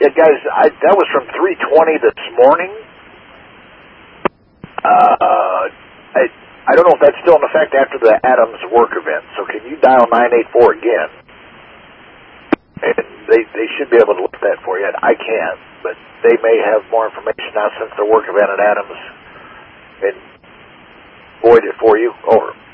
Yeah, guys, that was from 3:20 this morning. I don't know if that's still in effect after the Adams work event, so can you dial 984 again? And they should be able to look at that for you. I can't, but they may have more information now since the work event at Adams and void it for you. Over.